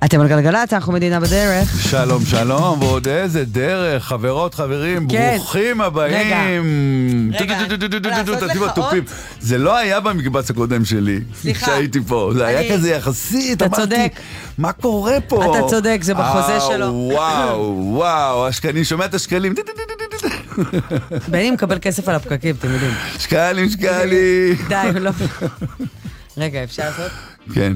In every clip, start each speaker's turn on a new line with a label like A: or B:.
A: אתם על גלגלת, אנחנו מדינה בדרך.
B: שלום, שלום, ועוד איזה דרך, חברות, חברים, ברוכים הבאים. זה לא היה במקבץ הקודם שלי, כשהייתי פה, זה היה כזה יחסית, אמרתי, מה קורה פה?
A: אתה צודק, זה בחוזה שלו.
B: וואו, אני שומע את השקלים.
A: בני מקבל כסף על הפקקים, אתם יודעים.
B: שקלים.
A: די, לא. רגע, אפשר לעשות?
B: כן.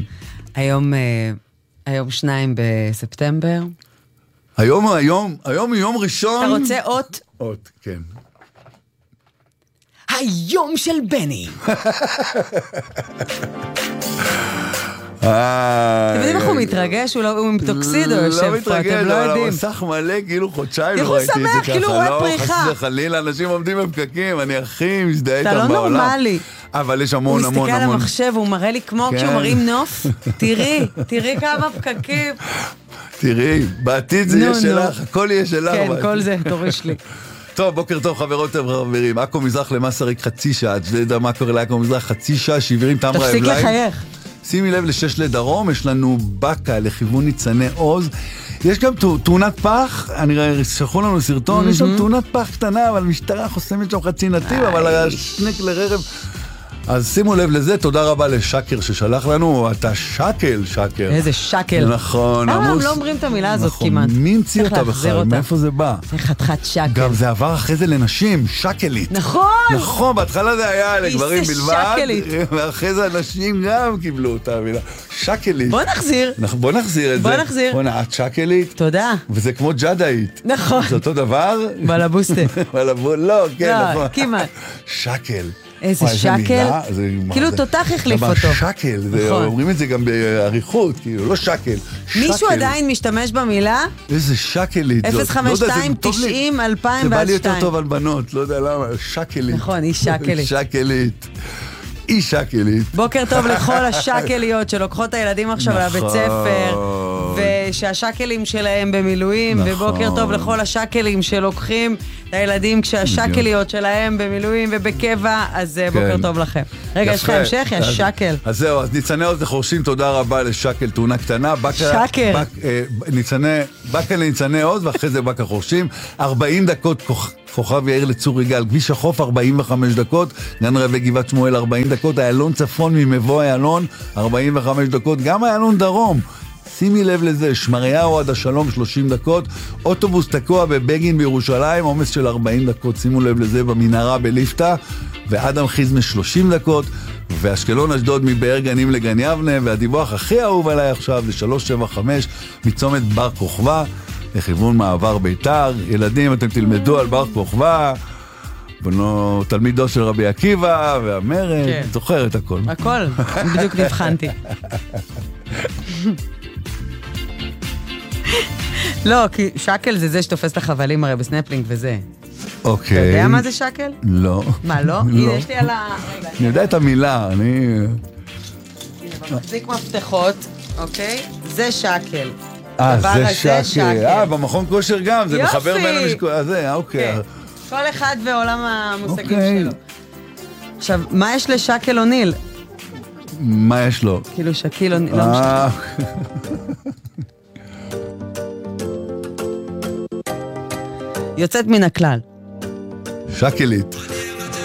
A: היום 2 בספטמבר.
B: היום יום ראשון.
A: אתה רוצה אות?
B: אות, כן.
A: היום של בני. אתם יודעים איך הוא מתרגש? הוא עם טוקסידו יושב פה, אתם לא יודעים.
B: הוא מסך מלא, כאילו חודשיים לא ראיתי את זה ככה.
A: הוא שמח, כאילו הוא רואה פריחה.
B: לא, חס וחלילה, אנשים עומדים בפקקים, אני הכי מזדהה איתם בעולם.
A: אתה לא נורמלי.
B: אבל יש המון.
A: הוא מסתכל על המחשב, הוא מראה לי כמו כשהוא מרים נוף. תראי כמה פקקים.
B: תראי, בעתיד זה יהיה שלך, הכל יהיה שלך.
A: כן, כל זה, תוריש לי.
B: טוב, בוקר טוב חברות וחברים. עכו מזרח למסריק חצי שעה, אתה יודע מה קורה לעכו מזרח חצי שעה, שעיוורים תמרה אבליים.
A: תפסיק לחייך.
B: שימי לב ל6 לדרום, יש לנו בקה לכיוון ניצני עוז. יש גם תאונת פח, אני שלחו לנו סרטון, יש שם תאונת פח קטנה, אבל משטרה חוסמת שם חצי נתיב, אבל שני כלי רכב. אז שימו לב לזה, תודה רבה לשקר ששלח לנו, אתה שקל.
A: איזה שקל.
B: נכון,
A: עמוס. לא אומרים את המילה הזאת כמעט.
B: מי המציא אותה בכלל? מאיפה זה בא?
A: זה חתיכת שקל.
B: גם זה עבר אחרי זה לנשים, שקלית.
A: נכון,
B: בהתחלה זה היה לגברים בלבד.
A: שקלית.
B: ואחרי זה אנשים גם קיבלו אותה מילה. שקלית.
A: בוא נחזיר את זה.
B: בוא את שקלית.
A: תודה.
B: וזה כמו ג'דאית.
A: נכון.
B: זה אותו דבר?
A: בלבוסטה.
B: לא, כן, נכון.
A: כמעט.
B: שקל.
A: איזה שקל, כאילו תותח החליף אותו.
B: שקל, אומרים את זה גם בעריכות, כאילו, לא שקל.
A: מישהו עדיין משתמש במילה?
B: איזה שקלית.
A: 052-90-2002.
B: זה בא לי יותר טוב על בנות, לא יודע למה, שקלית.
A: נכון, היא שקלית.
B: היא שקלית.
A: בוקר טוב לכל השקליות שלוקחות את הילדים עכשיו לבית ספר, ושהשקלים שלהם במילואים, ובוקר טוב לכל השקלים שלוקחים את הילדים כשהשקליות שלהם במילואים ובקבע, אז בוקר טוב לכם. רגע, יש לך המשך? יש שקל.
B: אז זהו, אז ניצני עוד לחורשים, תודה רבה לשקל, תאונה קטנה.
A: שקל.
B: בקה לניצני עוד, ואחרי זה בקה חורשים. 40 דקות כוכב יאיר לצור יגאל, כביש החוף 45 דקות, גן רבי גבעת שמואל 40 דקות, איילון צפון ממבוא איילון 45 דקות, גם איילון דרום. שימי לב לזה, שמריהו עד השלום 30 דקות, אוטובוס תקוע בבגין בירושלים, עומס של 40 דקות, שימו לב לזה, במנהרה בליפתא, ואדם חיזמה 30 דקות, ואשקלון אשדוד מבאר גנים לגן יבנה, והדיווח הכי אהוב עליי עכשיו זה 375 מצומת בר כוכבא, לכיוון מעבר ביתר. ילדים, אתם תלמדו על בר כוכבא, בנו תלמידו של רבי עקיבא והמרד, זוכר את הכל.
A: הכל, בדיוק נבחנתי. לא, כי שקל זה שתופס את החבלים הרי בסנפלינג וזה.
B: אוקיי.
A: אתה יודע מה זה שקל?
B: לא.
A: מה, לא? הנה, יש לי על ה...
B: אני יודע את המילה, אני...
A: הנה, מחזיק מפתחות, אוקיי? זה שקל.
B: זה שקל. במכון כושר גם, זה מחבר בין המשקול. זה, אוקיי.
A: כל אחד ועולם המושגים שלו. עכשיו, מה יש לשקל אוניל?
B: מה יש לו?
A: כאילו שקיל אוניל, לא משנה.
B: יוצאת מן הכלל. שקלית.